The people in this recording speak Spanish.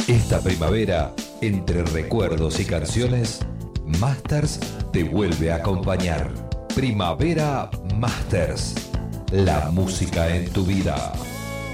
Esta primavera, entre recuerdos y canciones, Masters te vuelve a acompañar. Primavera Masters. La música en tu vida.